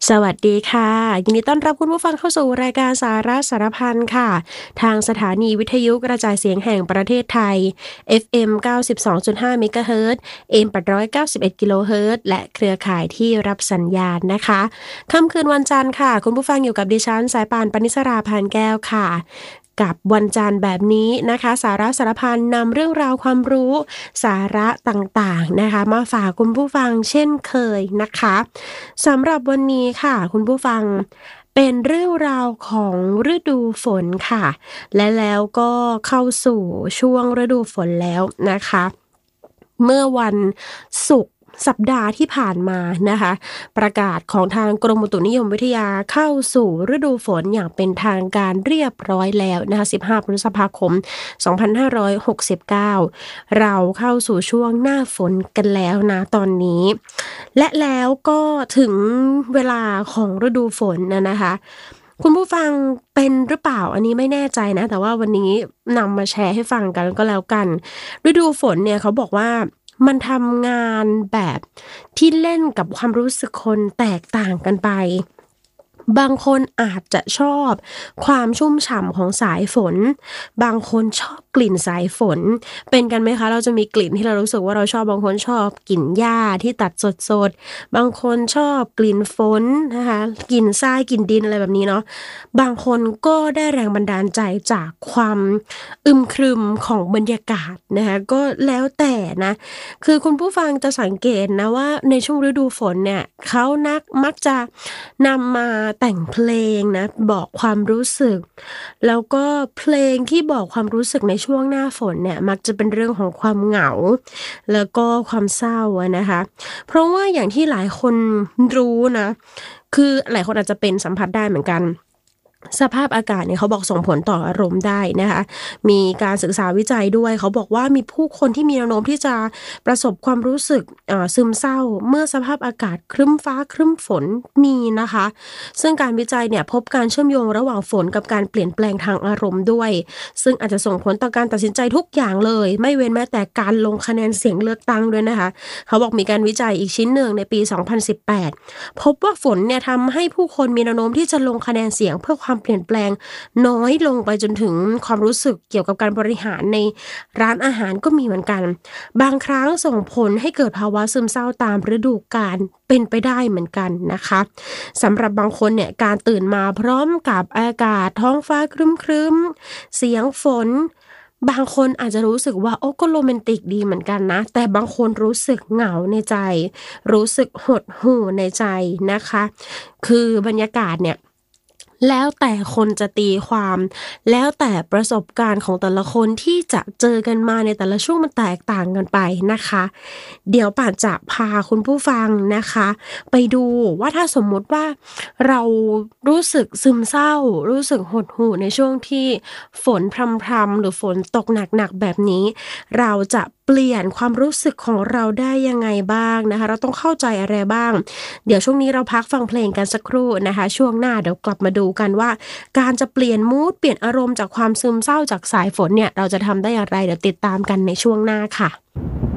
สวัสดีค่ะยินดีต้อนรับคุณผู้ฟังเข้าสู่รายการสาระสารพันค่ะทางสถานีวิทยุกระจายเสียงแห่งประเทศไทย FM 92.5เมกะเฮิรตซ์ AM 891กิโลเฮิรตซ์และเครือข่ายที่รับสัญญาณนะคะค่ำคืนวันจันทร์ค่ะคุณผู้ฟังอยู่กับดิฉันสายป่านปณิสราพานแก้วค่ะกับวันจันทร์แบบนี้นะคะสาระสารพันนำเรื่องราวความรู้สาระต่างๆนะคะมาฝากคุณผู้ฟังเช่นเคยนะคะสำหรับวันนี้ค่ะคุณผู้ฟังเป็นเรื่องราวของฤดูฝนค่ะและแล้วก็เข้าสู่ช่วงฤดูฝนแล้วนะคะเมื่อวันศุกร์สัปดาห์ที่ผ่านมานะคะประกาศของทางกรมอุตุนิยมวิทยาเข้าสู่ฤดูฝนอย่างเป็นทางการเรียบร้อยแล้วนะคะ15พฤษภาคม2569เราเข้าสู่ช่วงหน้าฝนกันแล้วนะตอนนี้และแล้วก็ถึงเวลาของฤดูฝนนะคะคุณผู้ฟังเป็นหรือเปล่าอันนี้ไม่แน่ใจนะแต่ว่าวันนี้นำมาแชร์ให้ฟังกันก็แล้วกันฤดูฝนเนี่ยเขาบอกว่ามันทำงานแบบที่เล่นกับความรู้สึกคนแตกต่างกันไปบางคนอาจจะชอบความชุ่มฉ่ำของสายฝนบางคนชอบกลิ่นสายฝนเป็นกันไหมคะเราจะมีกลิ่นที่เรารู้สึกว่าเราชอบบางคนชอบกลิ่นหญ้าที่ตัดสดๆบางคนชอบกลิ่นฝนนะคะกลิ่นทรายกลิ่นดินอะไรแบบนี้เนาะบางคนก็ได้แรงบันดาลใจจากความอึมครึมของบรรยากาศนะคะก็แล้วแต่นะคือคุณผู้ฟังจะสังเกตนะว่าในช่วงฤดูฝนเนี่ยเขามักจะนำมาแต่งเพลงนะบอกความรู้สึกแล้วก็เพลงที่บอกความรู้สึกในช่วงหน้าฝนเนี่ยมักจะเป็นเรื่องของความเหงาแล้วก็ความเศร้าอะนะคะเพราะว่าอย่างที่หลายคนรู้นะคือหลายคนอาจจะเป็นสัมผัสได้เหมือนกันสภาพอากาศเนี่ยเขาบอกส่งผลต่ออารมณ์ได้นะคะมีการศึกษาวิจัยด้วยเขาบอกว่ามีผู้คนที่มีแนวโน้มที่จะประสบความรู้สึกซึมเศร้าเมื่อสภาพอากาศครึ้มฟ้าครึ้มฝนมีนะคะซึ่งการวิจัยเนี่ยพบการเชื่อมโยงระหว่างฝนกับการเปลี่ยนแปลงทางอารมณ์ด้วยซึ่งอาจจะส่งผลต่อการตัดสินใจทุกอย่างเลยไม่เว้นแม้แต่การลงคะแนนเสียงเลือกตั้งด้วยนะคะเขาบอกมีการวิจัยอีกชิ้นหนึ่งในปี2018พบว่าฝนเนี่ยทำให้ผู้คนมีแนวโน้มที่จะลงคะแนนเสียงเพื่อความเปลี่ยนแปลงน้อยลงไปจนถึงความรู้สึกเกี่ยวกับการบริหารในร้านอาหารก็มีเหมือนกันบางครั้งส่งผลให้เกิดภาวะซึมเศร้าตามฤดูกาลเป็นไปได้เหมือนกันนะคะสำหรับบางคนเนี่ยการตื่นมาพร้อมกับอากาศท้องฟ้าครึ้มๆเสียงฝนบางคนอาจจะรู้สึกว่าโอ้ก็โรแมนติกดีเหมือนกันนะแต่บางคนรู้สึกเหงาในใจรู้สึกหดหู่ในใจนะคะคือบรรยากาศเนี่ยแล้วแต่คนจะตีความแล้วแต่ประสบการณ์ของแต่ละคนที่จะเจอกันมาในแต่ละช่วงมันแตกต่างกันไปนะคะเดี๋ยวป่านจะพาคุณผู้ฟังนะคะไปดูว่าถ้าสมมุติว่าเรารู้สึกซึมเศร้ารู้สึกหดหู่ในช่วงที่ฝนพรำๆหรือฝนตกหนักๆแบบนี้เราจะเปลี่ยนความรู้สึกของเราได้ยังไงบ้างนะคะเราต้องเข้าใจอะไรบ้างเดี๋ยวช่วงนี้เราพักฟังเพลงกันสักครู่นะคะช่วงหน้าเดี๋ยวกลับมาดูกันว่าการจะเปลี่ยนมูดเปลี่ยนอารมณ์จากความซึมเศร้าจากสายฝนเนี่ยเราจะทำได้อย่างไรเดี๋ยวติดตามกันในช่วงหน้าค่ะ